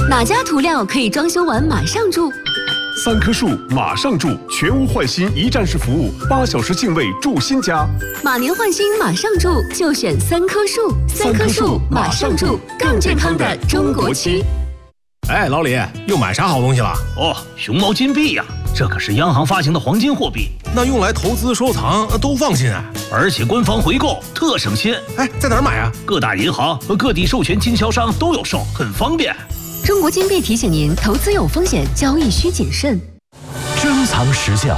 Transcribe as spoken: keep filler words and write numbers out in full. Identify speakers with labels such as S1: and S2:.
S1: 哪家涂料可以装修完马上住？
S2: 三棵树马上住，全屋换新一站式服务，八小时净位住新家。
S1: 马年换新马上住，就选三棵树。三棵树马上住，更健康的中国区。
S3: 哎，老李，又买啥好东西了？
S4: 哦，熊猫金币呀、啊，这可是央行发行的黄金货币，
S3: 那用来投资收藏都放心啊。
S4: 而且官方回购特省心。
S3: 哎，在哪儿买啊？
S4: 各大银行和各地授权经销商都有售，很方便。
S1: 中国金币提醒您：投资有风险，交易需谨慎。
S5: 珍藏时效。